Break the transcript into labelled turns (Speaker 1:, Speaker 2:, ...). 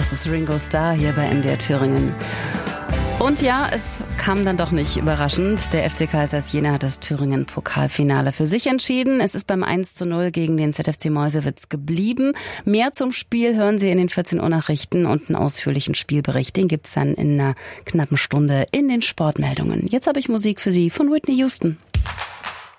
Speaker 1: Das ist Ringo Starr hier bei MDR Thüringen. Und ja, es kam dann doch nicht überraschend. Der FC Carl Zeiss Jena hat das Thüringen-Pokalfinale für sich entschieden. Es ist beim 1:0 gegen den ZFC Meuselwitz geblieben. Mehr zum Spiel hören Sie in den 14 Uhr Nachrichten und einen ausführlichen Spielbericht. Den gibt's dann in einer knappen Stunde in den Sportmeldungen. Jetzt habe ich Musik für Sie von Whitney Houston.